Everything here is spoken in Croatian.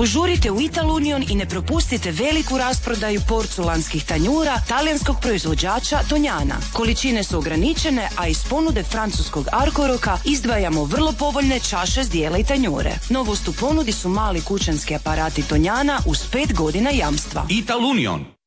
Požurite u Ital Union i ne propustite veliku rasprodaju porculanskih tanjura talijanskog proizvođača Tonjana. Količine su ograničene, a iz ponude francuskog Arcoroka izdvajamo vrlo povoljne čaše, zdjela i tanjure. Novost u ponudi su mali kućanski aparati Tonjana uz 5 godina jamstva. Ital Union,